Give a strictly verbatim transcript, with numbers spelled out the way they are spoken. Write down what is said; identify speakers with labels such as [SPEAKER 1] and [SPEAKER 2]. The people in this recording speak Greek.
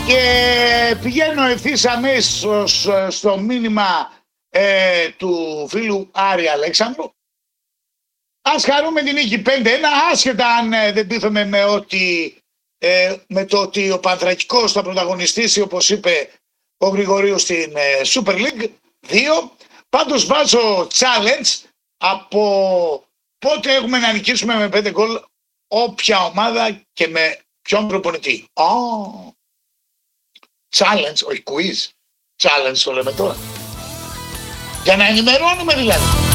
[SPEAKER 1] Και πηγαίνω ευθύς αμέσως στο μήνυμα ε, του φίλου Άρη Αλέξανδρου. Ας χαρούμε την νίκη πέντε ένα, άσχετα αν ε, δεν πείθομαι με, ότι, ε, με το ότι ο Πανθρακικός θα πρωταγωνιστήσει, όπως είπε ο Γρηγορίου, στην ε, Super League δύο. Πάντως βάζω challenge από πότε έχουμε να νικήσουμε με πέντε γκολ όποια ομάδα και με ποιον προπονητή. Oh. Challenge, όχι quiz. Challenge το λέμε τώρα. Για να ενημερώνουμε δηλαδή.